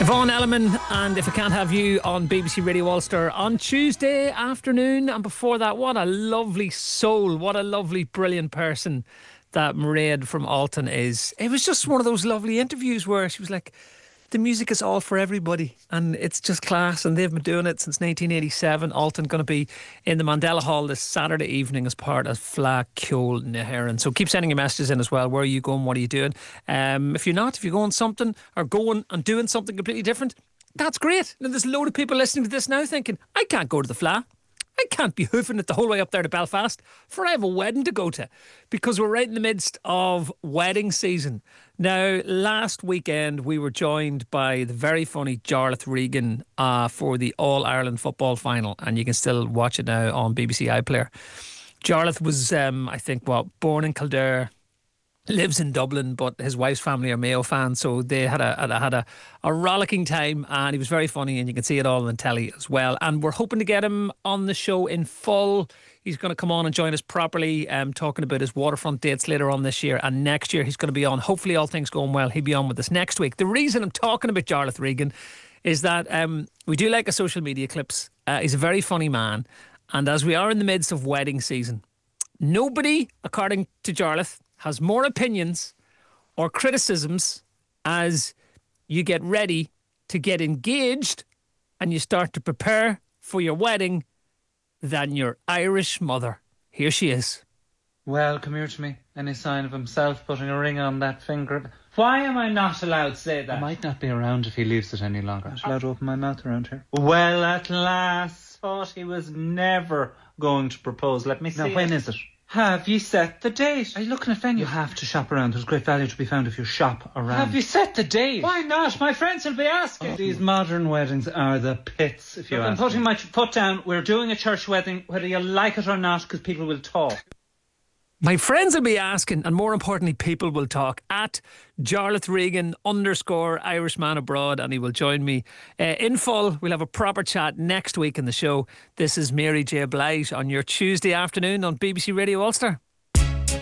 Siobhan Elliman and If I Can't Have You on BBC Radio Ulster on Tuesday afternoon. And before that, what a lovely soul, what a lovely, brilliant person that Mairead from Alton is. It was just one of those lovely interviews where she was like, the music is all for everybody and it's just class, and they've been doing it since 1987. Alton going to be in the Mandela Hall this Saturday evening as part of Fleadh Cheoil na hÉireann. So keep sending your messages in as well. Where are you going? What are you doing? If you're going something or going and doing something completely different, that's great. And there's a load of people listening to this now thinking, I can't go to the Fleadh. I can't be hoofing it the whole way up there to Belfast, for I have a wedding to go to, because we're right in the midst of wedding season. Now, last weekend we were joined by the very funny Jarlath Regan for the All-Ireland football final, and you can still watch it now on BBC iPlayer. Jarlath was, born in Kildare, lives in Dublin, but his wife's family are Mayo fans, so they had a rollicking time, and he was very funny, and you can see it all on telly as well. And we're hoping to get him on the show in full. He's going to come on and join us properly, talking about his waterfront dates later on this year, and next year he's going to be on. Hopefully, all things going well, he'll be on with us next week. The reason I'm talking about Jarlath Regan is that we do like his social media clips. He's a very funny man, and as we are in the midst of wedding season, nobody, according to Jarlath, has more opinions or criticisms as you get ready to get engaged and you start to prepare for your wedding than your Irish mother. Here she is. Well, come here to me. Any sign of himself putting a ring on that finger? Why am I not allowed to say that? I might not be around if he leaves it any longer. I'm not allowed to open my mouth around here. Well, at last. Thought he was never going to propose. Let me see. Now, when is it? Have you set the date? Are you looking at venues? You have to shop around. There's great value to be found if you shop around. Have you set the date? Why not? My friends will be asking. These modern weddings are the pits, if you ask me. I'm putting my foot down. We're doing a church wedding, whether you like it or not, because people will talk. My friends will be asking, and more importantly, people will talk, at Jarlath Regan _ Irishman abroad, and he will join me in full. We'll have a proper chat next week in the show. This is Mary J. Blige on your Tuesday afternoon on BBC Radio Ulster.